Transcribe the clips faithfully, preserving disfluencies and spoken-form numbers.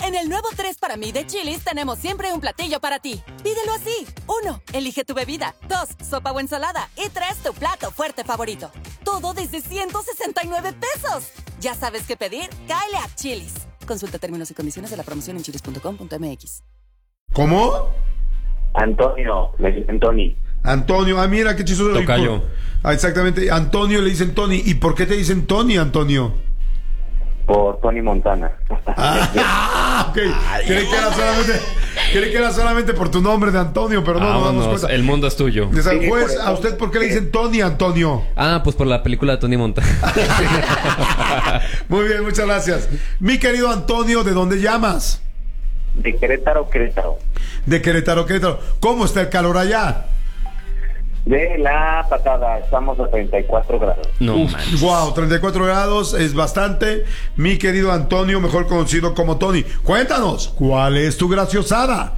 En el nuevo tres para mí de Chili's tenemos siempre un platillo para ti. Pídelo así. Uno, elige tu bebida. Dos, sopa o ensalada. Y tres, tu plato fuerte favorito. Todo desde ciento sesenta y nueve pesos. ¿Ya sabes qué pedir? Cáele a Chili's. Consulta términos y condiciones de la promoción en chilis punto com punto m x. ¿Cómo? Antonio, me dicen Tony. Antonio, ah, mira qué chistoso. Tocayo. Ah, exactamente, Antonio le dicen Tony. ¿Y por qué te dicen Tony, Antonio? Por Tony Montana. Ah, ok. Creí que era solamente, creí que era solamente por tu nombre de Antonio, pero no, no Vámonos, damos cuenta. el mundo es tuyo. De San Sí, Juez, por eso. ¿a usted por qué le dicen Tony, Antonio? Ah, pues por la película de Tony Montana. Muy bien, muchas gracias. Mi querido Antonio, ¿de dónde llamas? De Querétaro, Querétaro. De Querétaro, Querétaro. ¿Cómo está el calor allá? De la patada, estamos a treinta y cuatro grados. No manches. Wow, treinta y cuatro grados es bastante. Mi querido Antonio, mejor conocido como Tony. Cuéntanos, ¿cuál es tu graciosada?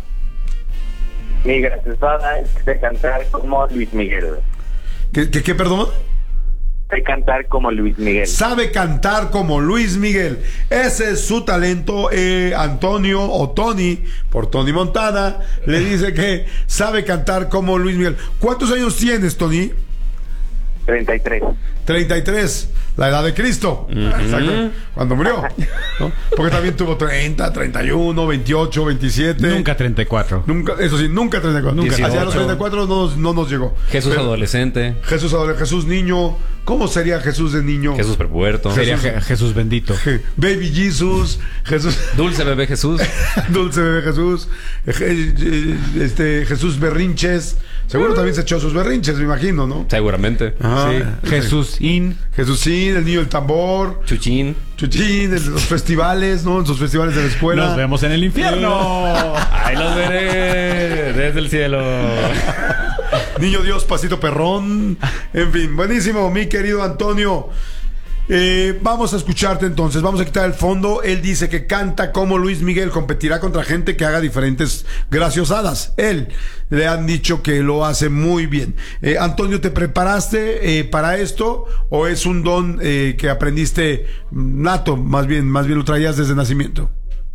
Mi graciosada es de cantar como Luis Miguel. ¿Qué, qué, qué perdón? De cantar como Luis Miguel. Sabe cantar como Luis Miguel. Ese es su talento. eh, Antonio o Tony, por Tony Montana, le dice que sabe cantar como Luis Miguel. ¿Cuántos años tienes, Tony? treinta y tres. treinta y tres, la edad de Cristo. Exacto, cuando murió, ¿no? Porque también tuvo treinta, treinta y uno, veintiocho, veintisiete. Nunca treinta y cuatro. Nunca, eso sí, nunca treinta y cuatro. Nunca. Hacia los dieciocho. treinta y cuatro no, nos- no nos llegó. Jesús Pero- adolescente. Jesús adolescente, Jesús niño. ¿Cómo sería Jesús de niño? Jesús prepuerto. Sería Je- Jesús bendito. Je- Baby Jesus, Jesús, Dulce bebé Jesús. dulce bebé Jesús, Je- Je- este Jesús berrinches. Seguro también se echó sus berrinches, me imagino, ¿no? Seguramente. Ah, Sí. Jesús in. Jesús sí, el niño del tambor, Chuchín. Chuchín, en los festivales, ¿no? En sus festivales de la escuela. Nos vemos en el infierno. Ahí los veré desde el cielo. Niño Dios, pasito perrón. En fin, buenísimo, mi querido Antonio. Eh, vamos a escucharte entonces, vamos a quitar el fondo. Él dice que canta como Luis Miguel, competirá contra gente que haga diferentes graciosadas. Él le han dicho que lo hace muy bien. Eh, Antonio, ¿te preparaste eh, para esto o es un don eh, que aprendiste nato? Más bien, más bien lo traías desde nacimiento.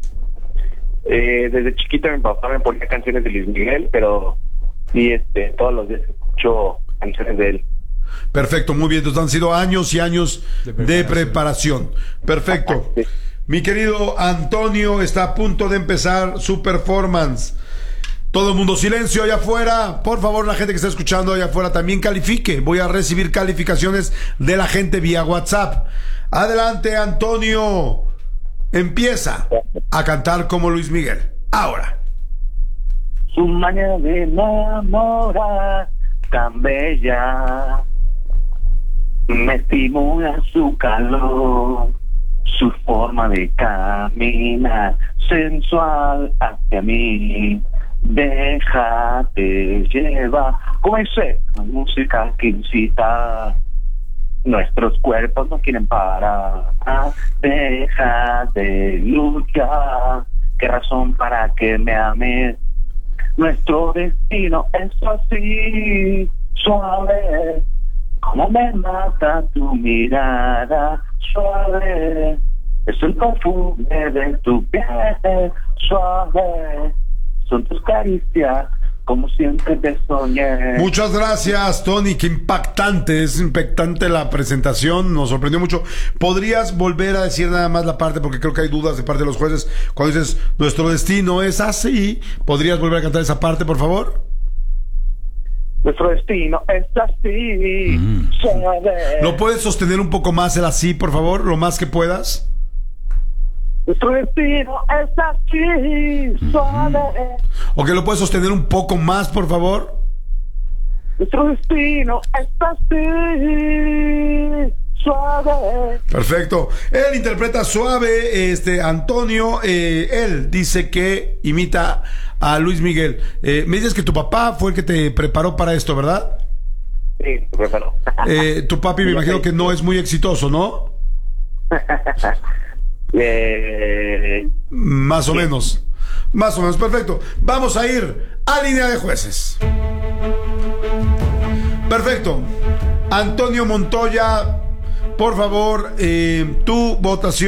Eh, desde chiquito mi papá me ponía canciones de Luis Miguel, pero sí, este, todos los días escucho canciones de él. Perfecto, muy bien. Entonces han sido años y años de preparación. De preparación. Perfecto. Sí. Mi querido Antonio está a punto de empezar su performance. Todo el mundo, silencio allá afuera. Por favor, la gente que está escuchando allá afuera también califique. Voy a recibir calificaciones de la gente vía WhatsApp. Adelante, Antonio. Empieza a cantar como Luis Miguel. Ahora. Su manera de enamorar tan bella me estimula su calor, su forma de caminar sensual hacia mí. Déjate llevar, como dice la música que incita. Nuestros cuerpos no quieren parar. Deja de luchar. ¿Qué razón para que me ames? Nuestro destino es así, suave. Como me mata tu mirada, suave. Es el perfume de tu piel, suave. Son tus caricias, como siempre te soñé. Muchas gracias, Tony. Qué impactante, es impactante la presentación, nos sorprendió mucho. ¿Podrías volver a decir nada más la parte? Porque creo que hay dudas de parte de los jueces. Cuando dices, nuestro destino es así, ¿podrías volver a cantar esa parte, por favor? Nuestro destino es así, Mm. suave. ¿Lo puedes sostener un poco más el así, por favor? Lo más que puedas. Nuestro destino es así, suave. ¿O que lo puedes sostener un poco más, por favor? Nuestro destino es así, suave. Perfecto. Él interpreta suave, este, Antonio, eh, él dice que imita a Luis Miguel. Eh, me dices que tu papá fue el que te preparó para esto, ¿verdad? Sí, preparo. Eh, tu papi me imagino que no es muy exitoso, ¿no? eh, Más o menos. Más o menos, perfecto. Vamos a ir a línea de jueces. Perfecto. Antonio Montoya, por favor, eh, tu votación.